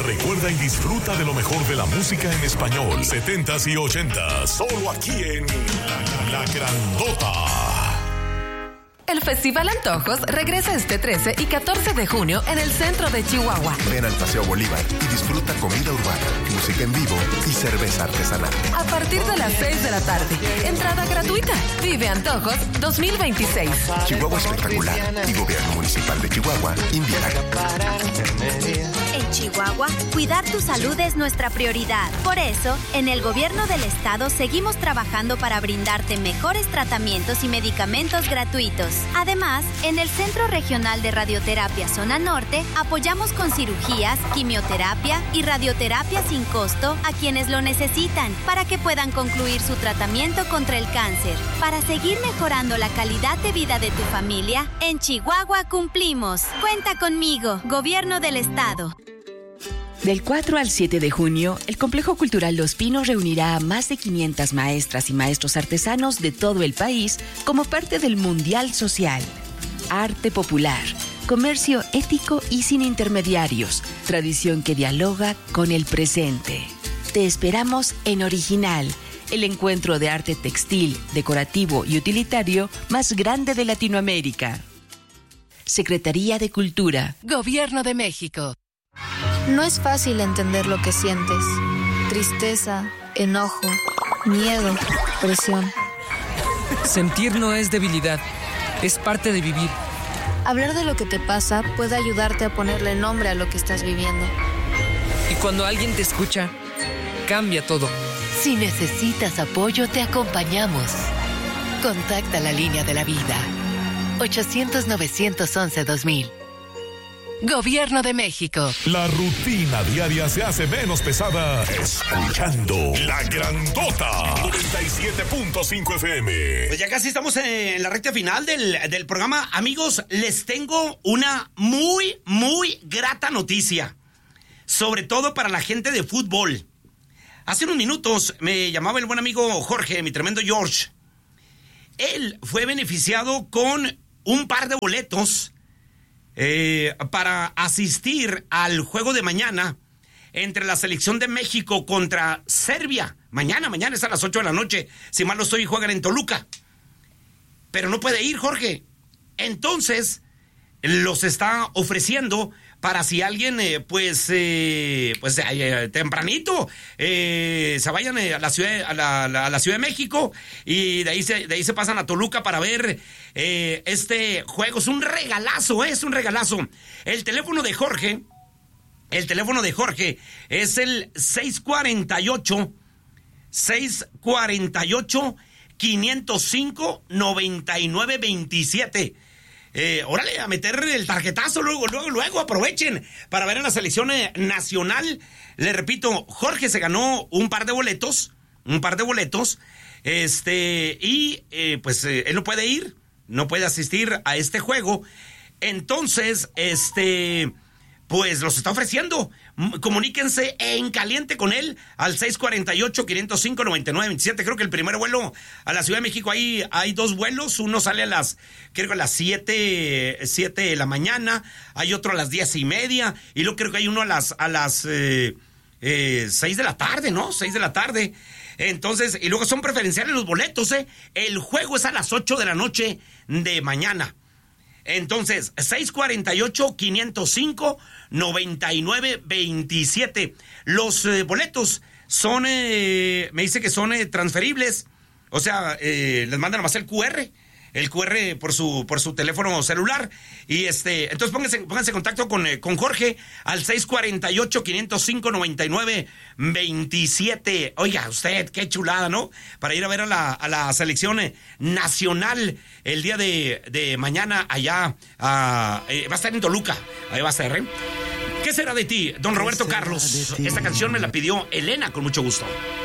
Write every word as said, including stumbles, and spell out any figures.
Recuerda y disfruta de lo mejor de la música en español, setentas y ochentas, solo aquí en La, la Grandota. El Festival Antojos regresa este trece y catorce de junio en el centro de Chihuahua. Ven al Paseo Bolívar y disfruta comida urbana, música en vivo y cerveza artesanal. A partir de las seis de la tarde, entrada gratuita. Vive Antojos dos mil veintiséis. Chihuahua Espectacular y Gobierno Municipal de Chihuahua invitan. En Chihuahua, cuidar tu salud es nuestra prioridad. Por eso, en el Gobierno del Estado seguimos trabajando para brindarte mejores tratamientos y medicamentos gratuitos. Además, en el Centro Regional de Radioterapia Zona Norte, apoyamos con cirugías, quimioterapia y radioterapia sin costo a quienes lo necesitan para que puedan concluir su tratamiento contra el cáncer. Para seguir mejorando la calidad de vida de tu familia, en Chihuahua cumplimos. Cuenta conmigo, Gobierno del Estado. Del cuatro al siete de junio, el Complejo Cultural Los Pinos reunirá a más de quinientas maestras y maestros artesanos de todo el país como parte del Mundial Social. Arte popular, comercio ético y sin intermediarios, tradición que dialoga con el presente. Te esperamos en Original, el encuentro de arte textil, decorativo y utilitario más grande de Latinoamérica. Secretaría de Cultura. Gobierno de México. No es fácil entender lo que sientes. Tristeza, enojo, miedo, presión. Sentir no es debilidad, es parte de vivir. Hablar de lo que te pasa puede ayudarte a ponerle nombre a lo que estás viviendo. Y cuando alguien te escucha, cambia todo. Si necesitas apoyo, te acompañamos. Contacta la línea de la vida. ochocientos, novecientos once, dos mil. Gobierno de México. La rutina diaria se hace menos pesada escuchando La Grandota noventa y siete punto cinco F M. Pues ya casi estamos en la recta final del, del programa. Amigos, les tengo una muy, muy grata noticia. Sobre todo para la gente de fútbol. Hace unos minutos me llamaba el buen amigo Jorge, mi tremendo George. Él fue beneficiado con un par de boletos Eh, para asistir al juego de mañana entre la selección de México contra Serbia. Mañana, mañana es a las ocho de la noche. Si mal no estoy, juegan en Toluca. Pero no puede ir, Jorge. Entonces, los está ofreciendo para si alguien, eh, pues, eh, pues eh, tempranito, eh, se vayan a la ciudad, a la, a la Ciudad de México y de ahí se, de ahí se pasan a Toluca para ver eh, este juego. Es un regalazo, ¿eh? Es un regalazo. El teléfono de Jorge, el teléfono de Jorge es el seis cuarenta y ocho, seis cuarenta y ocho, quinientos cinco, noventa y nueve veintisiete. Eh, órale, a meter el tarjetazo, luego, luego, luego, aprovechen para ver a la selección eh, nacional. Le repito, Jorge se ganó un par de boletos, un par de boletos, este, y eh, pues eh, él no puede ir, no puede asistir a este juego. Entonces, este, pues los está ofreciendo. Comuníquense en caliente con él al seis cuarenta y ocho, quinientos cinco, noventa y nueve veintisiete. Creo que el primer vuelo a la Ciudad de México, ahí hay dos vuelos. Uno sale a las, creo que a las siete, siete de la mañana. Hay otro a las diez y media. Y luego creo que hay uno a las, a las eh, eh, seis de la tarde, ¿no? seis de la tarde. Entonces, y luego son preferenciales los boletos, ¿eh? El juego es a las ocho de la noche de mañana. Entonces, seis cuarenta y ocho, quinientos cinco, noventa y nueve veintisiete. Los eh, boletos son, eh, me dice que son eh, transferibles. O sea, eh, les mandan nomás el Q R. El Q R por su, por su teléfono celular. Y este, entonces pónganse, pónganse en contacto con, eh, con Jorge al seis cuarenta y ocho, quinientos cinco, noventa y nueve veintisiete. Oiga, usted, qué chulada, ¿no? Para ir a ver a la, a la selección eh, nacional el día de, de mañana allá. A, eh, va a estar en Toluca. Ahí va a estar, ¿eh? ¿Qué será de ti, don Roberto Carlos? Esta canción me la pidió Elena con mucho gusto.